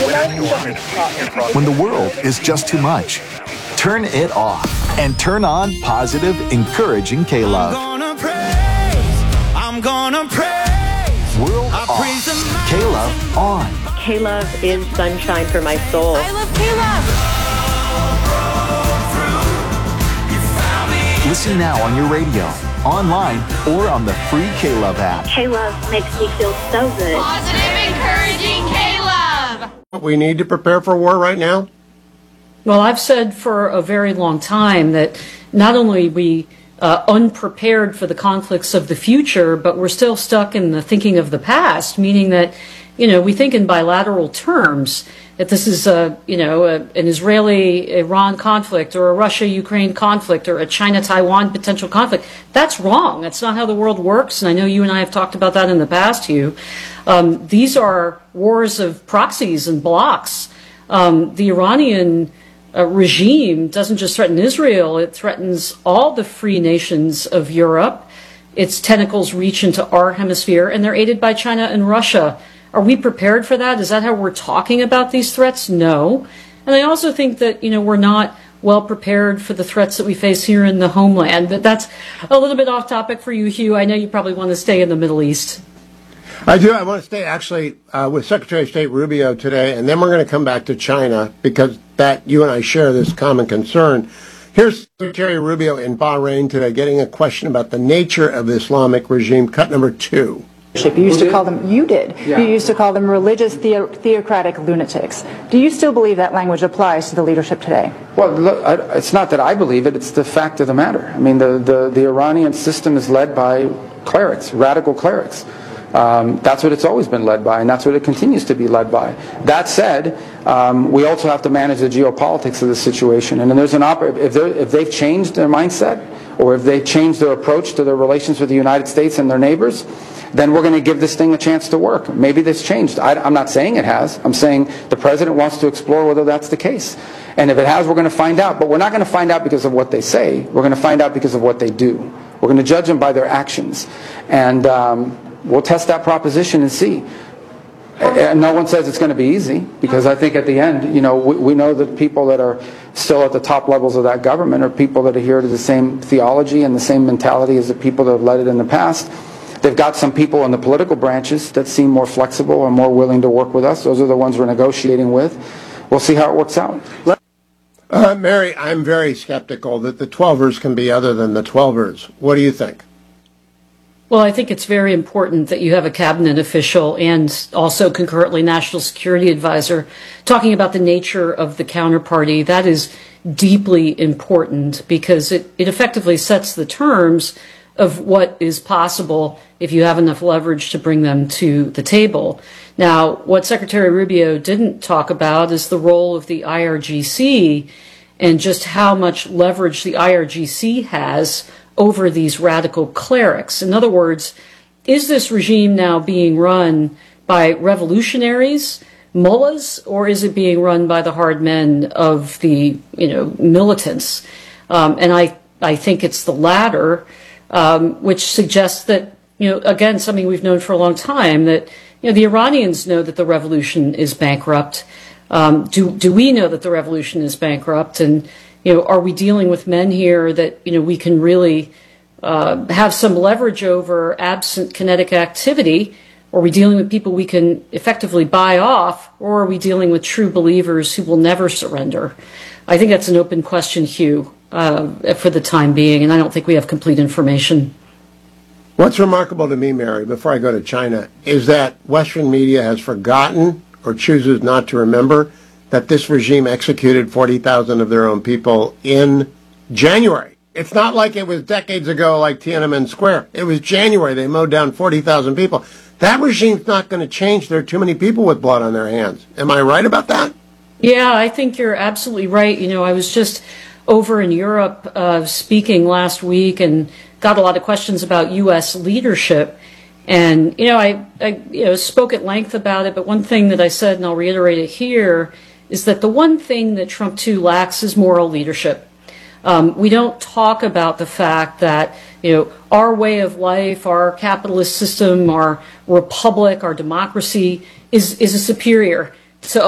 When the world is just too much, turn it off and turn on positive, encouraging K-Love. I'm gonna praise. World off. K-Love on. K-Love is sunshine for my soul. I love K-Love. Listen now on your radio, online, or on the free K-Love app. K-Love makes me feel so good. Positive, encouraging K-Love. We need to prepare for war right now? Well, I've said for a very long time that not only are we unprepared for the conflicts of the future, but we're still stuck in the thinking of the past, meaning that, we think in bilateral terms, that this is an Israeli-Iran conflict or a Russia-Ukraine conflict or a China-Taiwan potential conflict. That's wrong. That's not how the world works, and I know you and I have talked about that in the past, Hugh. These are wars of proxies and blocks. The Iranian regime doesn't just threaten Israel, it threatens all the free nations of Europe. Its tentacles reach into our hemisphere, and they're aided by China and Russia. Are we prepared for that? Is that how we're talking about these threats? No. And I also think that, we're not well prepared for the threats that we face here in the homeland. But that's a little bit off topic for you, Hugh. I know you probably want to stay in the Middle East. I do. I want to stay actually with Secretary of State Rubio today, and then we're going to come back to China because you and I share this common concern. Here's Secretary Rubio in Bahrain today getting a question about the nature of the Islamic regime, cut number 2. You used to call them, you did. Yeah. You used to call them religious theocratic lunatics. Do you still believe that language applies to the leadership today? Well, look, it's not that I believe it, it's the fact of the matter. I mean, the Iranian system is led by clerics, radical clerics. That's what it's always been led by, and that's what it continues to be led by. That said, we also have to manage the geopolitics of the situation. And then there's if they've changed their mindset, or if they've changed their approach to their relations with the United States and their neighbors, then we're going to give this thing a chance to work. Maybe this changed. I'm not saying it has. I'm saying the president wants to explore whether that's the case. And if it has, we're going to find out. But we're not going to find out because of what they say. We're going to find out because of what they do. We're going to judge them by their actions. And we'll test that proposition and see. And no one says it's going to be easy, because I think at the end, we know that people that are still at the top levels of that government are people that adhere to the same theology and the same mentality as the people that have led it in the past. They've got some people in the political branches that seem more flexible and more willing to work with us. Those are the ones we're negotiating with. We'll see how it works out. Mary, I'm very skeptical that the 12ers can be other than the 12ers. What do you think? Well, I think it's very important that you have a cabinet official and also concurrently national security advisor talking about the nature of the counterparty. That is deeply important because it effectively sets the terms of what is possible if you have enough leverage to bring them to the table. Now, what Secretary Rubio didn't talk about is the role of the IRGC and just how much leverage the IRGC has over these radical clerics. In other words, is this regime now being run by revolutionaries, mullahs, or is it being run by the hard men of the, militants? And I think it's the latter, which suggests that, again, something we've known for a long time, that, the Iranians know that the revolution is bankrupt. Do we know that the revolution is bankrupt? And, are we dealing with men here that, we can really have some leverage over absent kinetic activity? Or are we dealing with people we can effectively buy off? Or are we dealing with true believers who will never surrender? I think that's an open question, Hugh, for the time being, and I don't think we have complete information. What's remarkable to me, Mary, before I go to China, is that Western media has forgotten or chooses not to remember that this regime executed 40,000 of their own people in January. It's not like it was decades ago like Tiananmen Square. It was January. They mowed down 40,000 people. That regime's not going to change. There are too many people with blood on their hands. Am I right about that? Yeah, I think you're absolutely right. I was just over in Europe speaking last week and got a lot of questions about U.S. leadership. And, I spoke at length about it, but one thing that I said, and I'll reiterate it here, is that the one thing that Trump 2 lacks is moral leadership. We don't talk about the fact that, our way of life, our capitalist system, our republic, our democracy is a superior